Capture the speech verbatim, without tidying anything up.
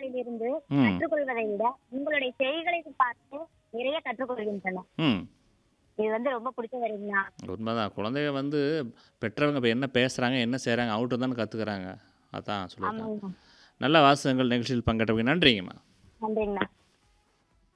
பெற்றோரிடமிருந்து ம் கற்றுக்கொள்வதை விட உங்களுடைய செய்களை பார்த்து நிறைய கற்றுக்கொள்கின்றன. ம் இது வந்து ரொம்ப பிடிச்ச வரிங்களா? உண்மைதான். குழந்தைங்க வந்து பெற்றவங்க இப்போ என்ன பேசுகிறாங்க என்ன செய்கிறாங்க அவங்கள்ட்ட தானே கற்றுக்குறாங்க. அதான் சொல்லியிருக்காங்க. ஆமாங்கண்ணா. நல்ல வாசகங்கள் நிகழ்ச்சியில் பங்கேற்றவங்க நன்றிங்கம்மா. நன்றிங்கண்ணா.